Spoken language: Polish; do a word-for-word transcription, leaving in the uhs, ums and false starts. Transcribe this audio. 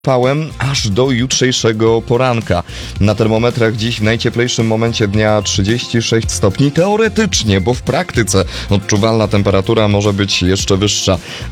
Pałem aż do jutrzejszego poranka. Na termometrach dziś w najcieplejszym momencie dnia trzydzieści sześć stopni teoretycznie, bo w praktyce odczuwalna temperatura może być jeszcze wyższa.